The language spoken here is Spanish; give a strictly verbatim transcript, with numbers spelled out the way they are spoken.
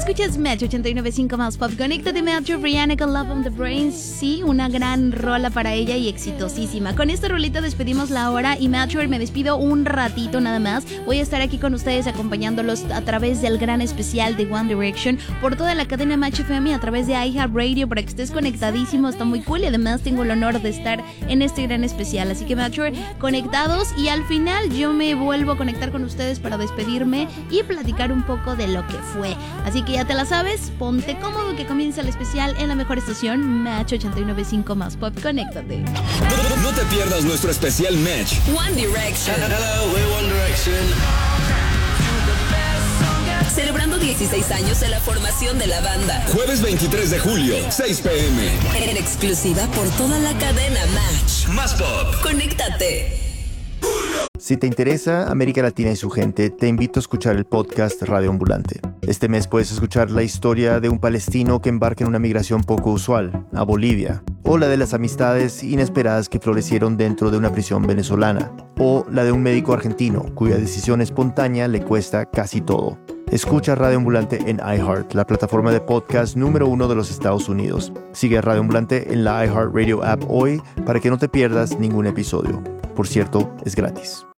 Escuchas Match ochenta y nueve punto cinco más Pop. Conéctate, Match. Rihanna con Love on the Brain. Sí, una gran rola para ella y exitosísima. Con esta rolita despedimos la hora y Match, me despido un ratito nada más. Voy a estar aquí con ustedes acompañándolos a través del gran especial de One Direction por toda la cadena Match F M y a través de iHeartRadio para que estés conectadísimo. Está muy cool y además tengo el honor de estar en este gran especial. Así que Match, conectados, y al final yo me vuelvo a conectar con ustedes para despedirme y platicar un poco de lo que fue. Así que ya te la sabes, ponte cómodo que comienza el especial en la mejor estación, Match ochenta y nueve punto cinco más Pop. Conéctate. No, no te pierdas nuestro especial Match One Direction. Hello, we're One Direction. Celebrando dieciséis años de la formación de la banda. Jueves veintitrés de julio, seis p m En exclusiva por toda la cadena Match. Más Pop. Conéctate. Si te interesa América Latina y su gente, te invito a escuchar el podcast Radio Ambulante. Este mes puedes escuchar la historia de un palestino que embarca en una migración poco usual, a Bolivia, o la de las amistades inesperadas que florecieron dentro de una prisión venezolana, o la de un médico argentino cuya decisión espontánea le cuesta casi todo. Escucha Radio Ambulante en iHeart, la plataforma de podcast número uno de los Estados Unidos. Sigue a Radio Ambulante en la iHeartRadio app hoy para que no te pierdas ningún episodio. Por cierto, es gratis.